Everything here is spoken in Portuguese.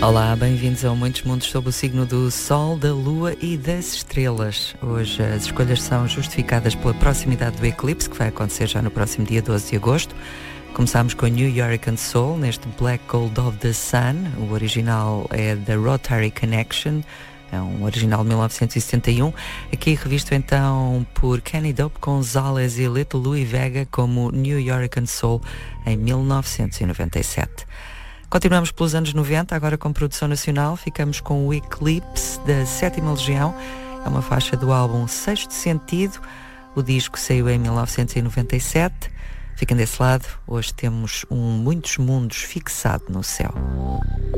Olá, bem-vindos ao Muitos Mundos sob o signo do Sol, da Lua e das Estrelas. Hoje as escolhas são justificadas pela proximidade do eclipse, que vai acontecer já no próximo dia 12 de agosto. Começámos com New York Soul, neste Black Gold of the Sun. O original é da Rotary Connection, é um original de 1971. Aqui revisto então por Kenny Dope Gonzalez e Little Louie Vega como New York Soul em 1997. Continuamos pelos anos 90, agora com produção nacional. Ficamos com o Eclipse da 7ª Legião. É uma faixa do álbum Sexto Sentido. O disco saiu em 1997. Fiquem desse lado. Hoje temos um Muitos Mundos fixado no céu.